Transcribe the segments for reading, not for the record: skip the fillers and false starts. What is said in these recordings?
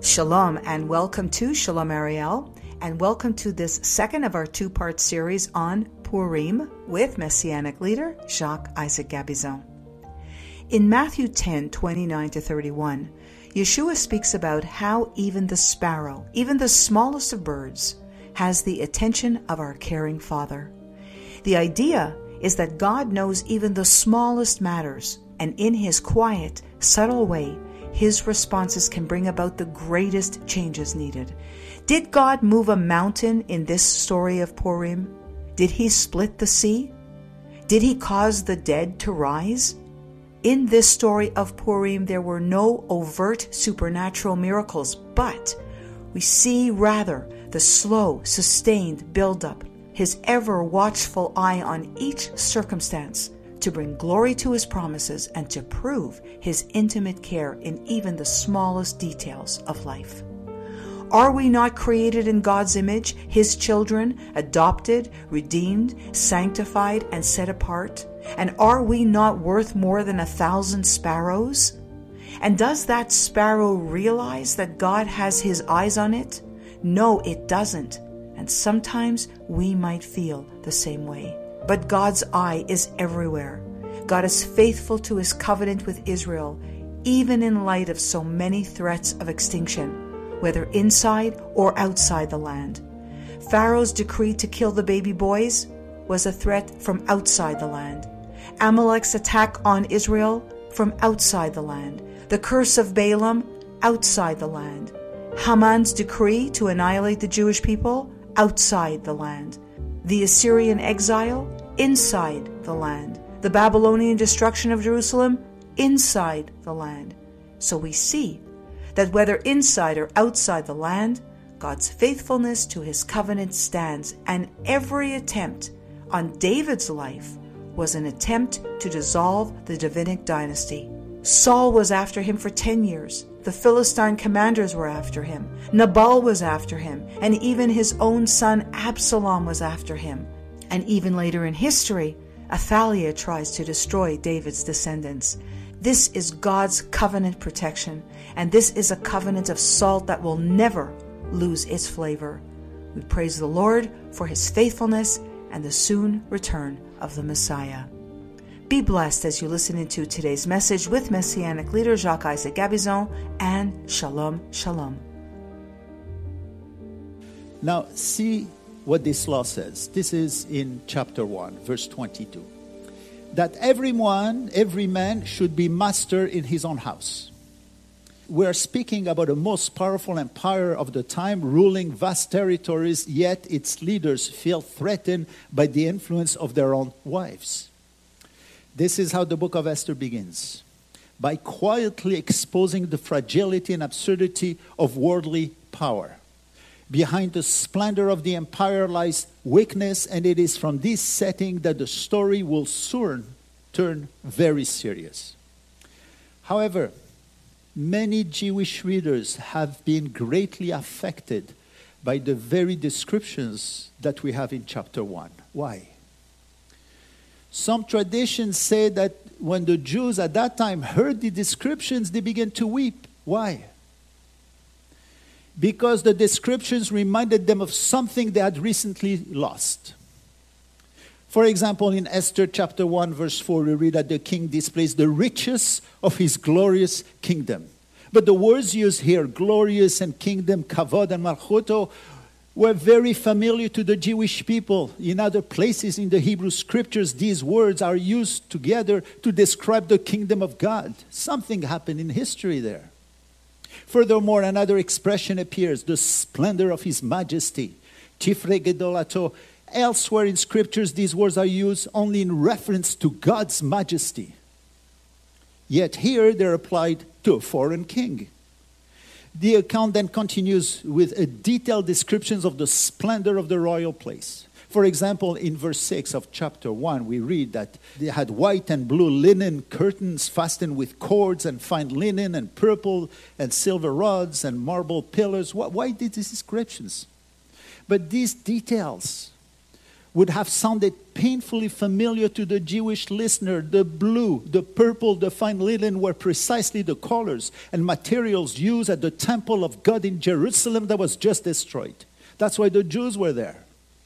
Shalom and welcome to Shalom Ariel, and welcome to this second of our two-part series on Purim with Messianic leader Jacques Isaac Gabizon. In Matthew 10:29-31, Yeshua speaks about how even the sparrow, even the smallest of birds, has the attention of our caring Father. The idea is that God knows even the smallest matters, and in His quiet, subtle way, His responses can bring about the greatest changes needed. Did God move a mountain in this story of Purim? Did He split the sea? Did He cause the dead to rise? In this story of Purim, there were no overt supernatural miracles, but we see rather the slow, sustained build-up, His ever-watchful eye on each circumstance, to bring glory to His promises and to prove His intimate care in even the smallest details of life. Are we not created in God's image, His children, adopted, redeemed, sanctified, and set apart? And are we not worth more than 1,000 sparrows? And does that sparrow realize that God has His eyes on it? No, it doesn't. And sometimes we might feel the same way. But God's eye is everywhere. God is faithful to His covenant with Israel, even in light of so many threats of extinction, whether inside or outside the land. Pharaoh's decree to kill the baby boys was a threat from outside the land. Amalek's attack on Israel from outside the land. The curse of Balaam outside the land. Haman's decree to annihilate the Jewish people outside the land. The Assyrian exile inside the land. The Babylonian destruction of Jerusalem inside the land. So we see that whether inside or outside the land, God's faithfulness to His covenant stands, and every attempt on David's life was an attempt to dissolve the Davidic dynasty. Saul was after him for 10 years. The Philistine commanders were after him. Nabal was after him. And even his own son Absalom was after him. And even later in history, Athaliah tries to destroy David's descendants. This is God's covenant protection. And this is a covenant of salt that will never lose its flavor. We praise the Lord for His faithfulness and the soon return of the Messiah. Be blessed as you listen into today's message with Messianic leader Jacques Isaac Gabizon, and Shalom, Shalom. Now, see what this law says. This is in chapter 1, verse 22. That every man should be master in his own house. We are speaking about the most powerful empire of the time, ruling vast territories, yet its leaders feel threatened by the influence of their own wives. This is how the book of Esther begins, by quietly exposing the fragility and absurdity of worldly power. Behind the splendor of the empire lies weakness, and it is from this setting that the story will soon turn very serious. However, many Jewish readers have been greatly affected by the very descriptions that we have in chapter 1. Why? Some traditions say that when the Jews at that time heard the descriptions, they began to weep. Why? Because the descriptions reminded them of something they had recently lost. For example, in Esther chapter 1, verse 4, we read that the king displays the riches of his glorious kingdom. But the words used here, glorious and kingdom, kavod and malchuto, were very familiar to the Jewish people. In other places in the Hebrew scriptures, these words are used together to describe the kingdom of God. Something happened in history there. Furthermore, another expression appears, the splendor of His majesty. Tifre gedolato. Elsewhere in scriptures, these words are used only in reference to God's majesty. Yet here they're applied to a foreign king. The account then continues with a detailed descriptions of the splendor of the royal place. For example, in verse 6 of chapter 1, we read that they had white and blue linen curtains fastened with cords and fine linen and purple and silver rods and marble pillars. Why did these descriptions? But these details would have sounded painfully familiar to the Jewish listener. The blue, the purple, the fine linen were precisely the colors and materials used at the temple of God in Jerusalem that was just destroyed. That's why the Jews were there.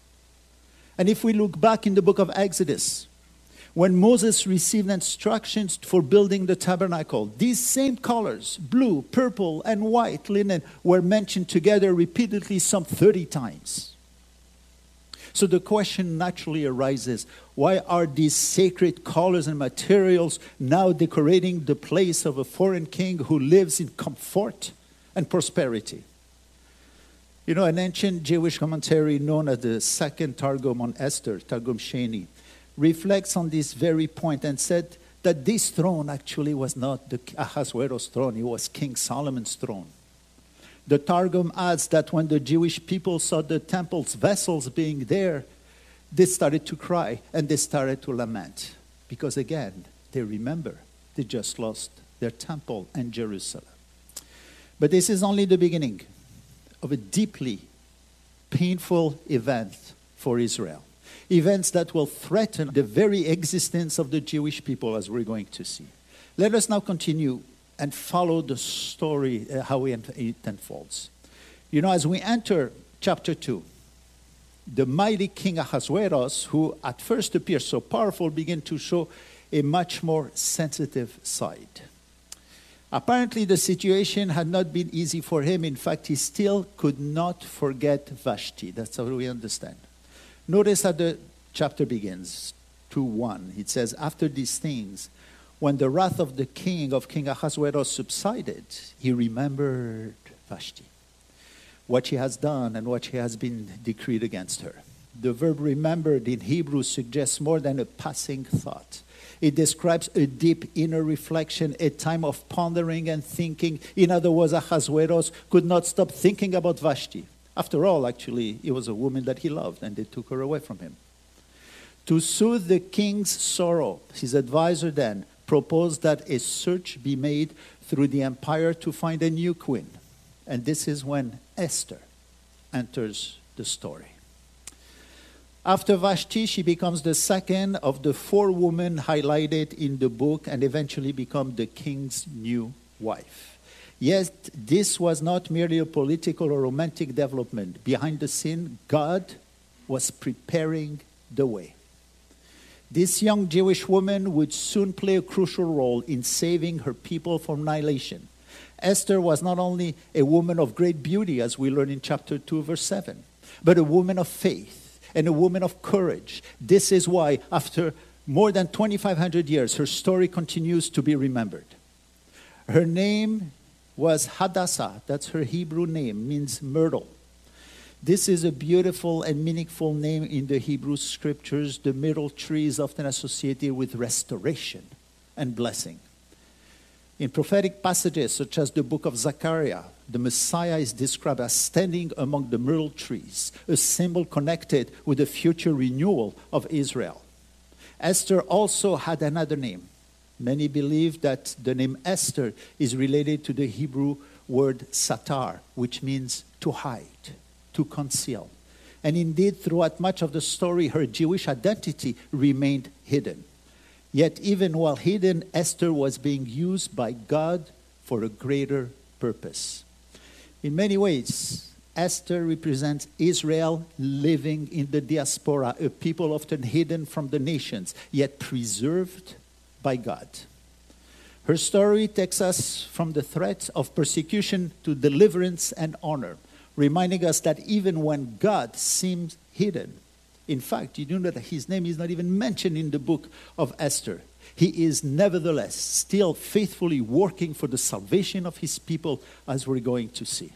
And if we look back in the book of Exodus, when Moses received instructions for building the tabernacle, these same colors, blue, purple, and white linen, were mentioned together repeatedly some 30 times. So the question naturally arises, why are these sacred colors and materials now decorating the place of a foreign king who lives in comfort and prosperity? You know, an ancient Jewish commentary known as the Second Targum on Esther, Targum Sheni, reflects on this very point and said that this throne actually was not the Ahasuerus throne, it was King Solomon's throne. The Targum adds that when the Jewish people saw the temple's vessels being there, they started to cry and they started to lament. Because again, they remember they just lost their temple and Jerusalem. But this is only the beginning of a deeply painful event for Israel. Events that will threaten the very existence of the Jewish people, as we're going to see. Let us now continue and follow the story, how it unfolds. You know, as we enter chapter 2, the mighty king Ahasuerus, who at first appears so powerful, began to show a much more sensitive side. Apparently, the situation had not been easy for him. In fact, he still could not forget Vashti. That's how we understand. Notice how the chapter begins, 2:1. It says, after these things, when the wrath of the king of King Ahasuerus subsided, he remembered Vashti, what she has done and what she has been decreed against her. The verb remembered in Hebrew suggests more than a passing thought. It describes a deep inner reflection, a time of pondering and thinking. In other words, Ahasuerus could not stop thinking about Vashti. After all, actually, it was a woman that he loved, and they took her away from him. To soothe the king's sorrow, his advisor then proposed that a search be made through the empire to find a new queen. And this is when Esther enters the story. After Vashti, she becomes the second of the 4 women highlighted in the book and eventually become the king's new wife. Yet, this was not merely a political or romantic development. Behind the scene, God was preparing the way. This young Jewish woman would soon play a crucial role in saving her people from annihilation. Esther was not only a woman of great beauty, as we learn in chapter 2, verse 7, but a woman of faith and a woman of courage. This is why, after more than 2,500 years, her story continues to be remembered. Her name was Hadassah. That's her Hebrew name, means myrtle. This is a beautiful and meaningful name in the Hebrew scriptures. The myrtle tree is often associated with restoration and blessing. In prophetic passages such as the book of Zechariah, the Messiah is described as standing among the myrtle trees, a symbol connected with the future renewal of Israel. Esther also had another name. Many believe that the name Esther is related to the Hebrew word satar, which means to hide, to conceal. And indeed, throughout much of the story, her Jewish identity remained hidden. Yet even while hidden, Esther was being used by God for a greater purpose. In many ways, Esther represents Israel living in the diaspora, a people often hidden from the nations, yet preserved by God. Her story takes us from the threat of persecution to deliverance and honor, reminding us that even when God seems hidden, in fact, you do know that his name is not even mentioned in the book of Esther. He is nevertheless still faithfully working for the salvation of his people, as we're going to see.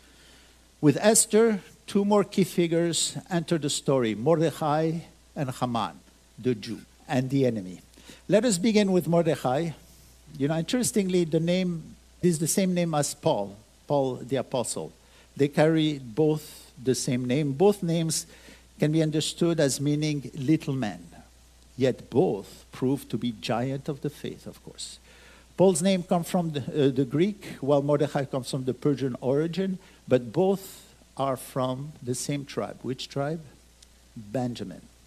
With Esther, 2 more key figures enter the story, Mordecai and Haman, the Jew, and the enemy. Let us begin with Mordecai. You know, interestingly, the name is the same name as Paul the apostle. They carry both the same name. Both names can be understood as meaning little man. Yet both prove to be giant of the faith, of course. Paul's name comes from the Greek, while Mordecai comes from the Persian origin, but both are from the same tribe. Which tribe? Benjamin.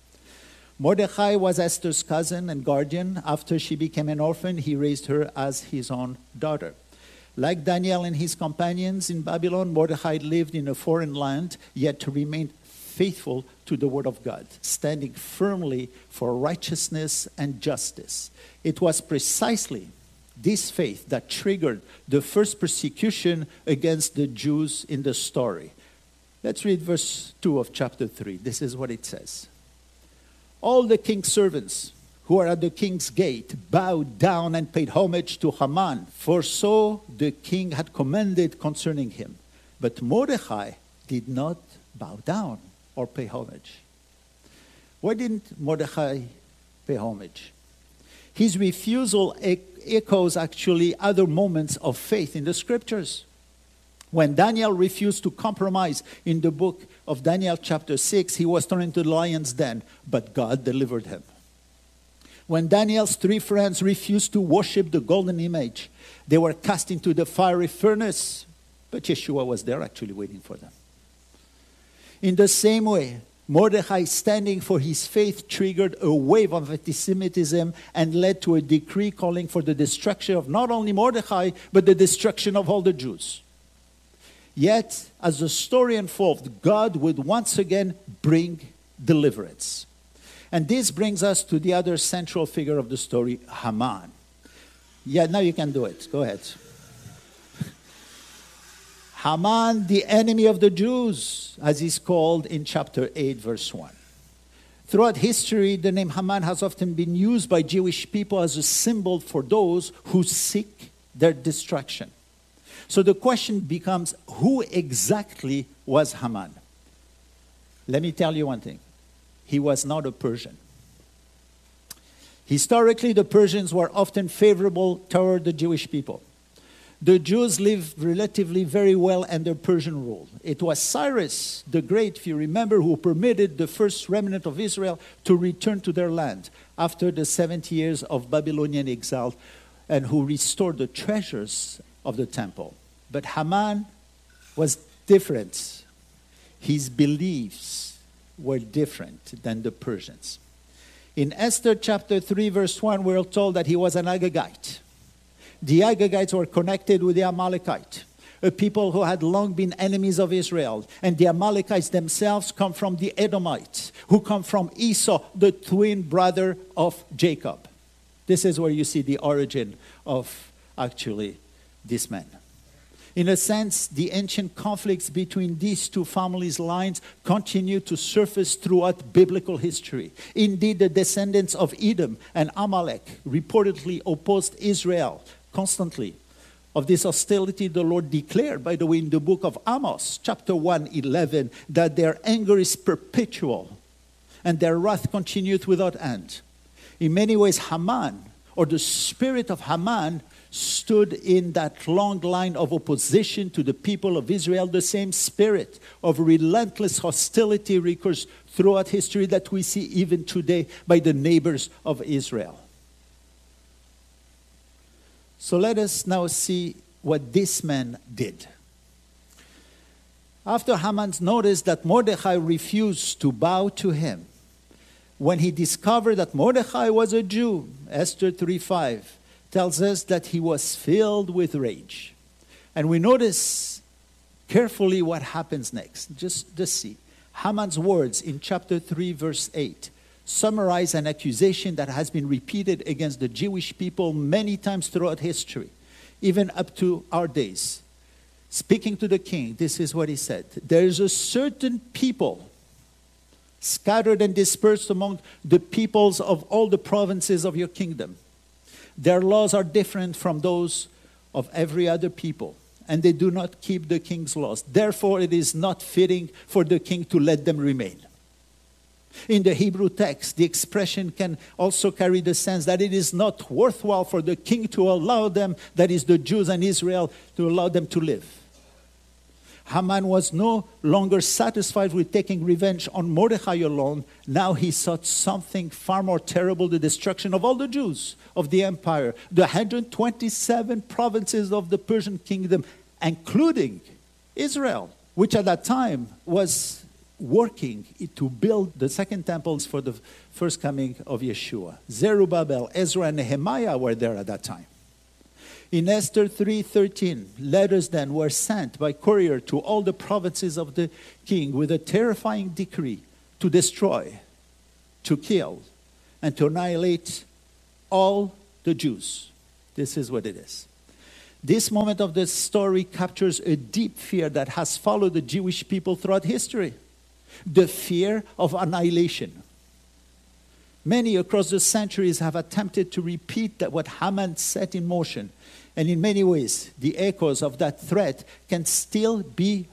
Mordecai was Esther's cousin and guardian. After she became an orphan, he raised her as his own daughter. Like Daniel and his companions in Babylon, Mordecai lived in a foreign land, yet remained faithful to the word of God, standing firmly for righteousness and justice. It was precisely this faith that triggered the first persecution against the Jews in the story. Let's read verse 2 of chapter 3. This is what it says. All the king's servants who are at the king's gate bowed down and paid homage to Haman, for so the king had commanded concerning him. But Mordecai did not bow down or pay homage. Why didn't Mordecai pay homage? His refusal echoes actually other moments of faith in the scriptures. When Daniel refused to compromise in the book of Daniel chapter 6, he was thrown into the lion's den, but God delivered him. When Daniel's 3 friends refused to worship the golden image, they were cast into the fiery furnace, but Yeshua was there actually waiting for them. In the same way, Mordecai standing for his faith triggered a wave of anti-Semitism and led to a decree calling for the destruction of not only Mordecai, but the destruction of all the Jews. Yet, as the story unfolded, God would once again bring deliverance. And this brings us to the other central figure of the story, Haman. Yeah, now you can do it. Go ahead. Haman, the enemy of the Jews, as he's called in chapter 8, verse 1. Throughout history, the name Haman has often been used by Jewish people as a symbol for those who seek their destruction. So the question becomes, who exactly was Haman? Let me tell you one thing. He was not a Persian. Historically, the Persians were often favorable toward the Jewish people. The Jews lived relatively very well under Persian rule. It was Cyrus the Great, if you remember, who permitted the first remnant of Israel to return to their land after the 70 years of Babylonian exile, and who restored the treasures of the temple. But Haman was different. His beliefs were different than the Persians. In Esther chapter 3, verse 1, we're told that he was an Agagite. The Agagites were connected with the Amalekite, a people who had long been enemies of Israel. And the Amalekites themselves come from the Edomites, who come from Esau, the twin brother of Jacob. This is where you see the origin of actually this man. In a sense, the ancient conflicts between these two families' lines continue to surface throughout biblical history. Indeed, the descendants of Edom and Amalek reportedly opposed Israel constantly. Of this hostility, the Lord declared, by the way, in the book of Amos, chapter 1:11, that their anger is perpetual and their wrath continueth without end. In many ways, Haman, or the spirit of Haman, stood in that long line of opposition to the people of Israel. The same spirit of relentless hostility recurs throughout history that we see even today by the neighbors of Israel. So let us now see what this man did. After Haman noticed that Mordecai refused to bow to him, when he discovered that Mordecai was a Jew, Esther 3:5 tells us that he was filled with rage. And we notice carefully what happens next. Just see. Haman's words in chapter 3, verse 8 summarize an accusation that has been repeated against the Jewish people many times throughout history, even up to our days. Speaking to the king, this is what he said. There is a certain people scattered and dispersed among the peoples of all the provinces of your kingdom. Their laws are different from those of every other people, and they do not keep the king's laws. Therefore, it is not fitting for the king to let them remain. In the Hebrew text, the expression can also carry the sense that it is not worthwhile for the king to allow them, that is the Jews and Israel, to allow them to live. Haman was no longer satisfied with taking revenge on Mordecai alone. Now he sought something far more terrible, the destruction of all the Jews of the empire, the 127 provinces of the Persian kingdom, including Israel, which at that time was working to build the second temples for the first coming of Yeshua. Zerubbabel, Ezra, and Nehemiah were there at that time. In Esther 3:13, letters then were sent by courier to all the provinces of the king with a terrifying decree to destroy, to kill, and to annihilate all the Jews. This is what it is. This moment of the story captures a deep fear that has followed the Jewish people throughout history. The fear of annihilation. Many across the centuries have attempted to repeat what Haman set in motion. And in many ways, the echoes of that threat can still be